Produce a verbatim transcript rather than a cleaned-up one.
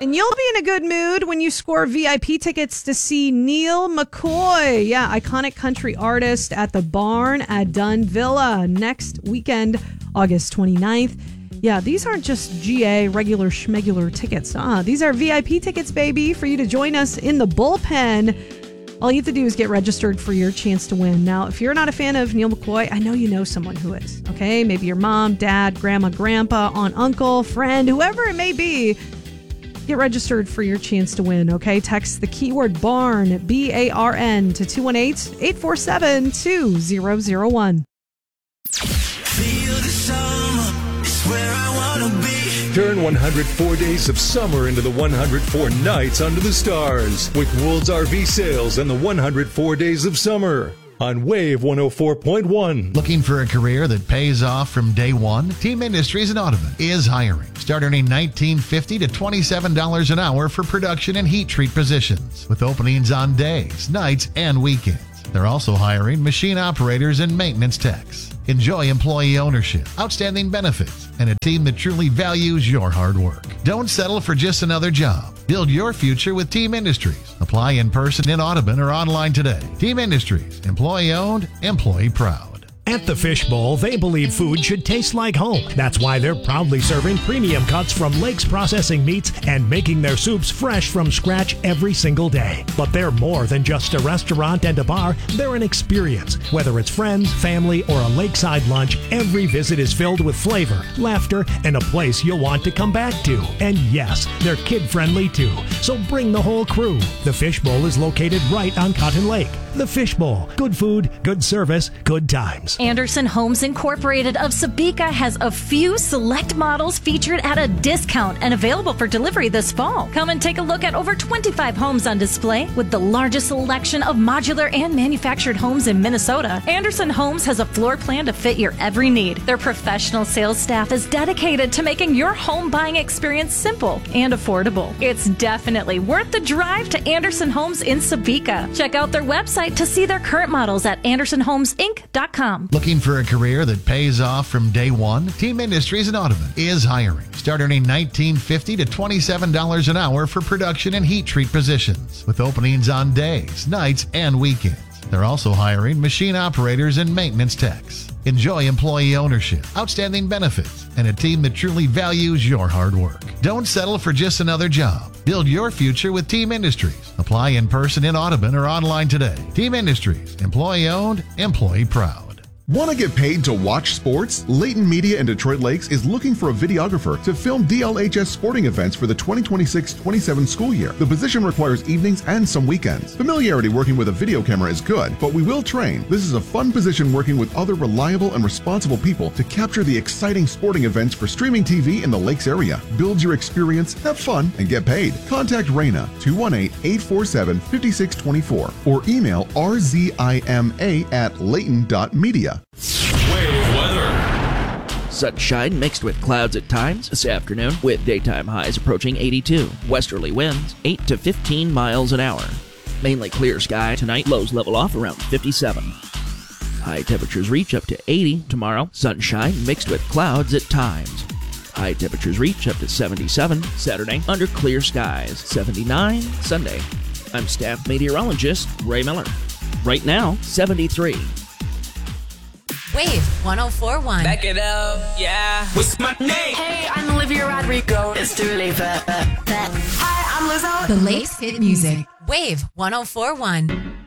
And you'll be in a good mood when you score V I P tickets to see Neil McCoy. Yeah, iconic country artist at the Barn at Dunn Villa next weekend, August twenty-ninth. Yeah, these aren't just G A regular schmegular tickets. Ah, these are V I P tickets, baby, for you to join us in the bullpen. All you have to do is get registered for your chance to win. Now, if you're not a fan of Neil McCoy, I know you know someone who is, okay? Maybe your mom, dad, grandma, grandpa, aunt, uncle, friend, whoever it may be. Get registered for your chance to win, okay? Text the keyword BARN, B A R N, to two one eight, eight four seven, two zero zero one. Feel the summer, it's where I wanna be. Turn one hundred four days of summer into the one hundred four nights under the stars with Wool's R V sales and the one hundred four days of summer on Wave one oh four point one. Looking for a career that pays off from day one? Team Industries in Audubon is hiring. Start earning nineteen fifty to twenty-seven dollars an hour for production and heat treat positions, with openings on days, nights, and weekends. They're also hiring machine operators and maintenance techs. Enjoy employee ownership, outstanding benefits, and a team that truly values your hard work. Don't settle for just another job. Build your future with Team Industries. Apply in person in Audubon or online today. Team Industries, employee owned, employee proud. At the Fishbowl, they believe food should taste like home. That's why they're proudly serving premium cuts from Lakes Processing Meats and making their soups fresh from scratch every single day. But they're more than just a restaurant and a bar. They're an experience. Whether it's friends, family, or a lakeside lunch, every visit is filled with flavor, laughter, and a place you'll want to come back to. And yes, they're kid-friendly too. So bring the whole crew. The Fishbowl is located right on Cotton Lake. The Fishbowl. Good food, good service, good times. Anderson Homes Incorporated of Sabika has a few select models featured at a discount and available for delivery this fall. Come and take a look at over twenty-five homes on display with the largest selection of modular and manufactured homes in Minnesota. Anderson Homes has a floor plan to fit your every need. Their professional sales staff is dedicated to making your home buying experience simple and affordable. It's definitely worth the drive to Anderson Homes in Sabika. Check out their website to see their current models at anderson homes inc dot com. Looking for a career that pays off from day one? Team Industries in Audubon is hiring. Start earning nineteen fifty to twenty-seven dollars an hour for production and heat treat positions, with openings on days, nights, and weekends. They're also hiring machine operators and maintenance techs. Enjoy employee ownership, outstanding benefits, and a team that truly values your hard work. Don't settle for just another job. Build your future with Team Industries. Apply in person in Audubon or online today. Team Industries, employee owned, employee proud. Want to get paid to watch sports? Layton Media in Detroit Lakes is looking for a videographer to film D L H S sporting events for the twenty twenty-six twenty-seven school year. The position requires evenings and some weekends. Familiarity working with a video camera is good, but we will train. This is a fun position working with other reliable and responsible people to capture the exciting sporting events for streaming T V in the Lakes area. Build your experience, have fun, and get paid. Contact Raina, two one eight, eight four seven, five six two four, or email r z i m a at layton dot media. Wave weather. Sunshine mixed with clouds at times this afternoon, with daytime highs approaching eighty-two. Westerly winds eight to fifteen miles an hour. Mainly clear sky tonight, lows level off around fifty-seven. High temperatures reach up to eighty tomorrow. Sunshine mixed with clouds at times. High temperatures reach up to seventy-seven Saturday under clear skies. seventy-nine Sunday. I'm staff meteorologist Ray Miller. Right now, seventy-three. Wave one oh four point one. Back it up, yeah. What's my name? Hey, I'm Olivia Rodrigo. It's Dua Lipa. Hi, I'm Lizzo. The Lakes Hit Music. Wave one oh four point one.